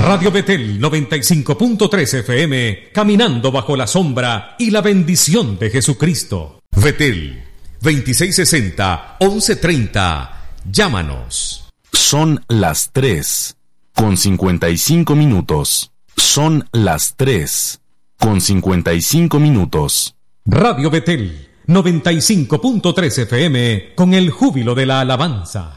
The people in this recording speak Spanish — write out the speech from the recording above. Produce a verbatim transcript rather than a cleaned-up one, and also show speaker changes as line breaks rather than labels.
Radio Betel noventa y cinco punto tres F M, caminando bajo la sombra y la bendición de Jesucristo. Betel, veintiséis sesenta, once treinta. Llámanos.
Son las tres, con cincuenta y cinco minutos. Son las tres, con cincuenta y cinco minutos.
Radio Betel noventa y cinco punto tres F M, con el júbilo de la alabanza.